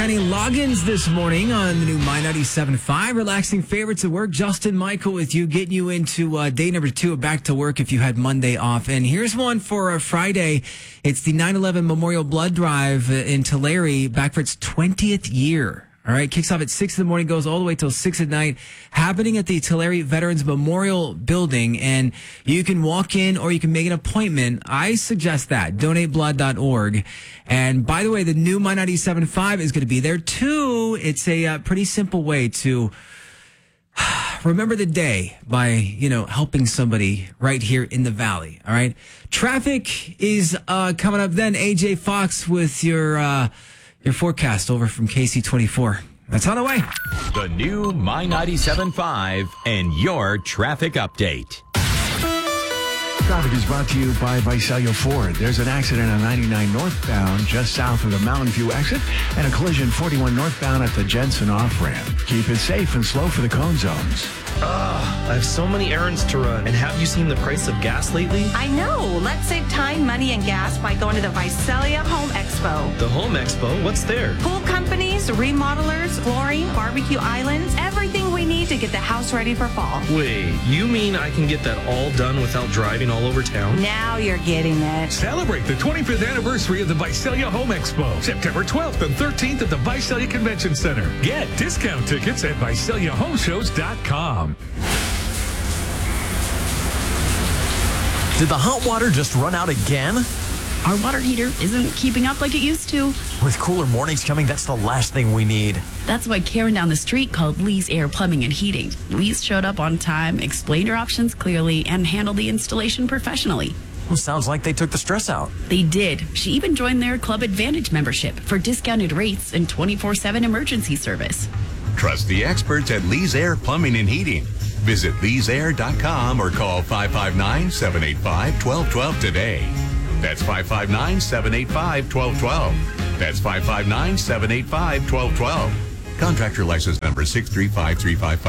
Kenny Loggins this morning on the new My 97.5. Relaxing favorites at work. Justin Michael with you, getting you into day number 2 of back to work if you had Monday off. And here's one for Friday. It's the 9/11 Memorial Blood Drive in Tulare, back for its 20th year. All right, kicks off at 6 in the morning, goes all the way till 6 at night, happening at the Tulare Veterans Memorial Building. And you can walk in or you can make an appointment. I suggest that, donateblood.org. And by the way, the new My 97.5 is going to be there too. It's a pretty simple way to remember the day by, helping somebody right here in the Valley. All right. Traffic is coming up then. AJ Fox with your forecast over from KC24. That's on the way. The new My 97.5 and your traffic update. Traffic is brought to you by Visalia Ford. There's an accident on 99 northbound just south of the Mountain View exit and a collision 41 northbound at the Jensen off-ramp. Keep it safe and slow for the cone zones. I have so many errands to run. And have you seen the price of gas lately? I know. Let's save time, money, and gas by going to the Visalia Home Expo. The Home Expo? What's there? Pool companies, remodelers, flooring, barbecue islands, everything we need to get the house ready for fall. Wait, you mean I can get that all done without driving all over town? Now you're getting it. Celebrate the 25th anniversary of the Visalia Home Expo, September 12th and 13th at the Visalia Convention Center. Get discount tickets at VisaliaHomeshows.com. Did the hot water just run out again? Our water heater isn't keeping up like it used to. With cooler mornings coming, that's the last thing we need. That's why Karen down the street called Lee's Air Plumbing and Heating. Lee's showed up on time, explained her options clearly, and handled the installation professionally. Well, sounds like they took the stress out. They did. She even joined their Club Advantage membership for discounted rates and 24/7 emergency service. Trust the experts at Lee's Air Plumbing and Heating. Visit leesair.com or call 559-785-1212 today. That's 559-785-1212. That's 559-785-1212. Contractor license number 635355.